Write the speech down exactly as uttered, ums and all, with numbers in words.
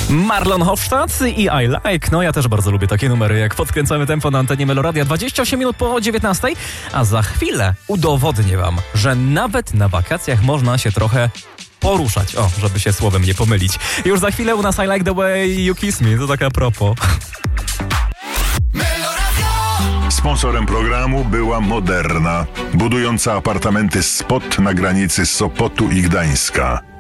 Marlon Hofstadt i I Like. No ja też bardzo lubię takie numery, jak podkręcamy tempo na antenie Meloradia. dwadzieścia osiem minut po dziewiętnastej, a za chwilę udowodnię wam, że nawet na wakacjach można się trochę poruszać. O, żeby się słowem nie pomylić. Już za chwilę u nas I Like the Way You Kiss Me. To tak a propos. Sponsorem programu była Moderna, budująca apartamenty Spot na granicy Sopotu i Gdańska.